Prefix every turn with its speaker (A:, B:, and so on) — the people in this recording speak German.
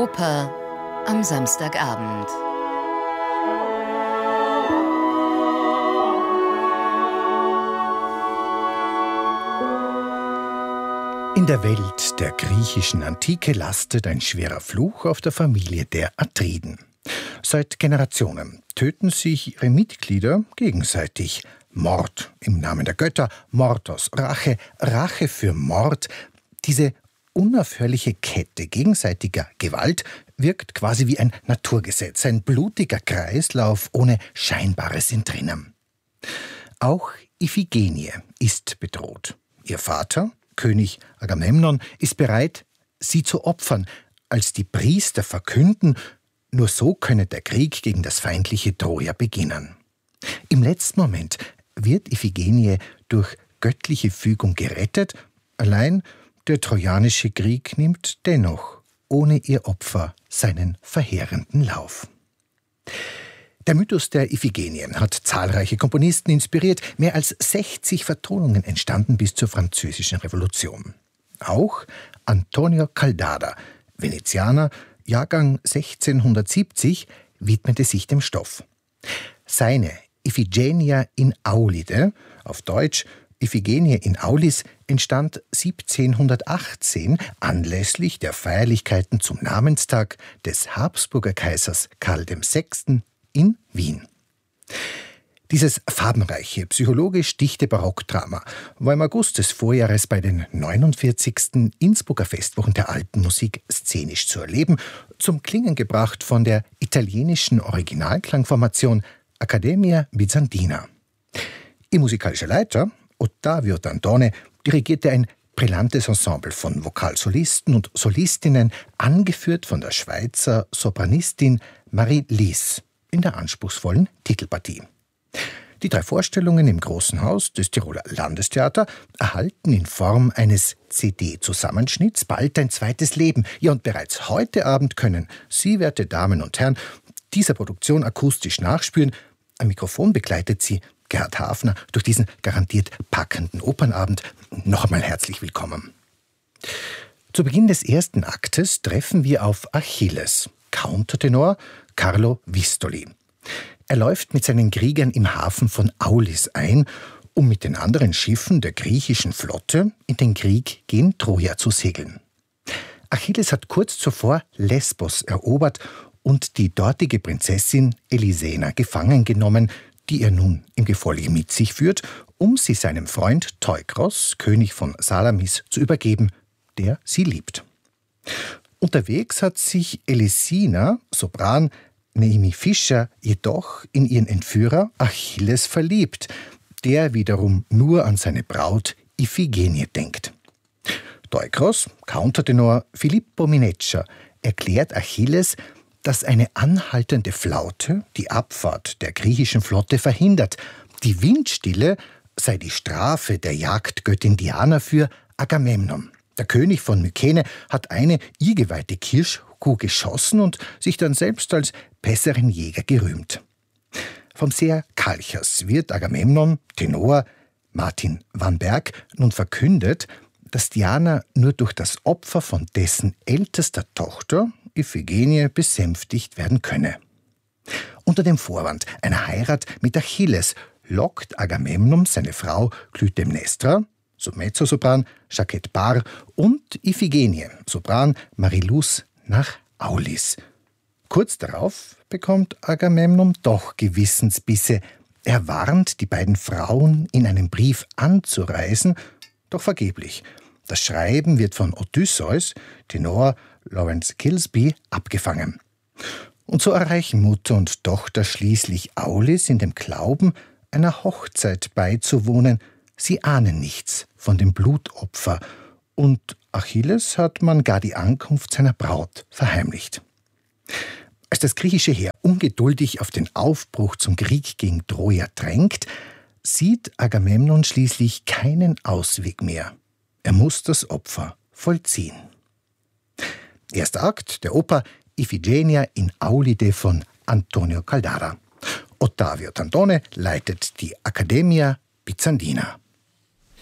A: Oper am Samstagabend.
B: In der Welt der griechischen Antike lastet ein schwerer Fluch auf der Familie der Atriden. Seit Generationen töten sich ihre Mitglieder gegenseitig. Mord im Namen der Götter, Mord aus Rache, Rache für Mord. Diese unaufhörliche Kette gegenseitiger Gewalt wirkt quasi wie ein Naturgesetz, ein blutiger Kreislauf ohne scheinbares Entrinnen. Auch Iphigenie ist bedroht. Ihr Vater, König Agamemnon, ist bereit, sie zu opfern, als die Priester verkünden, nur so könne der Krieg gegen das feindliche Troja beginnen. Im letzten Moment wird Iphigenie durch göttliche Fügung gerettet, allein der trojanische Krieg nimmt dennoch ohne ihr Opfer seinen verheerenden Lauf. Der Mythos der Iphigenie hat zahlreiche Komponisten inspiriert. Mehr als 60 Vertonungen entstanden bis zur Französischen Revolution. Auch Antonio Caldara, Venezianer, Jahrgang 1670, widmete sich dem Stoff. Seine Iphigenia in Aulide, auf Deutsch Iphigenie in Aulis, entstand 1718 anlässlich der Feierlichkeiten zum Namenstag des Habsburger Kaisers Karl VI. In Wien. Dieses farbenreiche, psychologisch dichte Barockdrama war im August des Vorjahres bei den 49. Innsbrucker Festwochen der alten Musik szenisch zu erleben, zum Klingen gebracht von der italienischen Originalklangformation Accademia Bizantina. Ihr musikalischer Leiter, Ottavio Dantone, dirigierte ein brillantes Ensemble von Vokalsolisten und Solistinnen, angeführt von der Schweizer Sopranistin Marie Lies in der anspruchsvollen Titelpartie. Die 3 Vorstellungen im Großen Haus des Tiroler Landestheater erhalten in Form eines CD-Zusammenschnitts bald ein zweites Leben. Ja, und bereits heute Abend können Sie, werte Damen und Herren, dieser Produktion akustisch nachspüren. Am Mikrofon begleitet Sie Gerhard Hafner durch diesen garantiert packenden Opernabend. Noch einmal herzlich willkommen. Zu Beginn des ersten Aktes treffen wir auf Achilles, Countertenor Carlo Vistoli. Er läuft mit seinen Kriegern im Hafen von Aulis ein, um mit den anderen Schiffen der griechischen Flotte in den Krieg gegen Troja zu segeln. Achilles hat kurz zuvor Lesbos erobert und die dortige Prinzessin Elisena gefangen genommen, die er nun im Gefolge mit sich führt, um sie seinem Freund Teukros, König von Salamis, zu übergeben, der sie liebt. Unterwegs hat sich Elesina, Sopran Naomi Fischer, jedoch in ihren Entführer Achilles verliebt, der wiederum nur an seine Braut Iphigenie denkt. Teukros, Countertenor Filippo Mineccia, erklärt Achilles, dass eine anhaltende Flaute die Abfahrt der griechischen Flotte verhindert. Die Windstille sei die Strafe der Jagdgöttin Diana für Agamemnon. Der König von Mykene hat eine ihr geweihte Kirschkuh geschossen und sich dann selbst als besseren Jäger gerühmt. Vom Seher Kalchas wird Agamemnon, Tenor Martin van Berg, nun verkündet, dass Diana nur durch das Opfer von dessen ältester Tochter, Iphigenie, besänftigt werden könne. Unter dem Vorwand einer Heirat mit Achilles lockt Agamemnon seine Frau Clytemnestra, Mezzosopran Jacquette Barr und Iphigenie, Sopran Marilus, nach Aulis. Kurz darauf bekommt Agamemnon doch Gewissensbisse. Er warnt die beiden Frauen, in einem Brief anzureisen, doch vergeblich. Das Schreiben wird von Odysseus, Tenor Lawrence Kilsby, abgefangen. Und so erreichen Mutter und Tochter schließlich Aulis in dem Glauben, einer Hochzeit beizuwohnen. Sie ahnen nichts von dem Blutopfer und Achilles hat man gar die Ankunft seiner Braut verheimlicht. Als das griechische Heer ungeduldig auf den Aufbruch zum Krieg gegen Troja drängt, sieht Agamemnon schließlich keinen Ausweg mehr. Er muss das Opfer vollziehen. Erster Akt der Oper Iphigenia in Aulide von Antonio Caldara. Ottavio Dantone leitet die Accademia Bizantina.